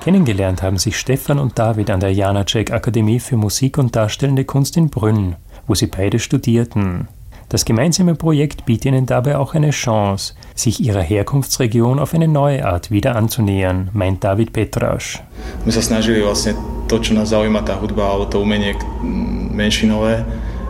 Kennengelernt haben sich Stefan und David an der Janáček Akademie für Musik und Darstellende Kunst in Brünn, wo sie beide studierten. Das gemeinsame Projekt bietet ihnen dabei auch eine Chance, sich ihrer Herkunftsregion auf eine neue Art wieder anzunähern, meint David Petraš. My sa snažili vlastne to, čo nás zaujíma, tá hudba alebo to umenie menšinové,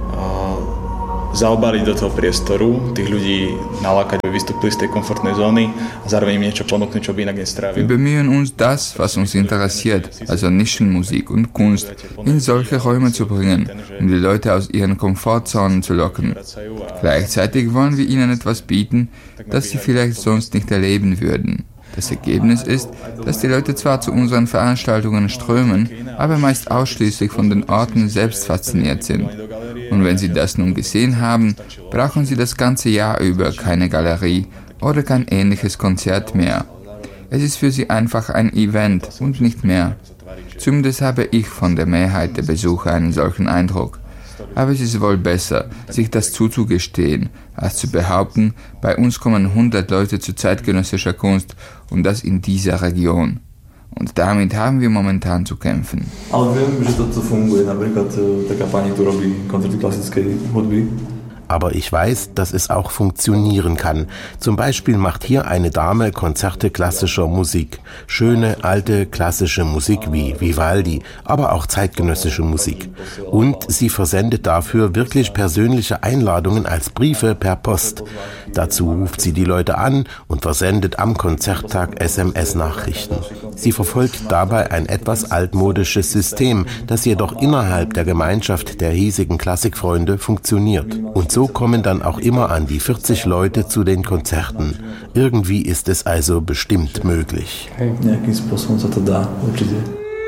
zaobaliť do toho priestoru, tých ľudí nalákať, aby vystúpili z tej komfortnej zóny a zároveň im niečo ponúknuť, čo by inak nestrávili. Wir bemühen uns, das, was uns interessiert, also Nischenmusik und Kunst, in solche Räume zu bringen, um die Leute aus ihren Komfortzonen zu locken. Gleichzeitig wollen wir ihnen etwas bieten, das sie vielleicht sonst nicht erleben würden. Das Ergebnis ist, dass die Leute zwar zu unseren Veranstaltungen strömen, aber meist ausschließlich von den Orten selbst fasziniert sind. Und wenn sie das nun gesehen haben, brauchen sie das ganze Jahr über keine Galerie oder kein ähnliches Konzert mehr. Es ist für sie einfach ein Event und nicht mehr. Zumindest habe ich von der Mehrheit der Besucher einen solchen Eindruck. Aber es ist wohl besser, sich das zuzugestehen, als zu behaupten, bei uns kommen 100 Leute zu zeitgenössischer Kunst und das in dieser Region. Und damit haben wir momentan zu kämpfen. Ale viem, že to funguje, napríklad taká pani, tu robí koncerty klasickej hudby. Aber ich weiß, dass es auch funktionieren kann. Zum Beispiel macht hier eine Dame Konzerte klassischer Musik. Schöne, alte, klassische Musik wie Vivaldi, aber auch zeitgenössische Musik. Und sie versendet dafür wirklich persönliche Einladungen als Briefe per Post. Dazu ruft sie die Leute an und versendet am Konzerttag SMS-Nachrichten. Sie verfolgt dabei ein etwas altmodisches System, das jedoch innerhalb der Gemeinschaft der hiesigen Klassikfreunde funktioniert. Und so kommen dann auch immer an die 40 Leute zu den Konzerten. Irgendwie ist es also bestimmt möglich. Nejakým spôsobom sa to dá, určite.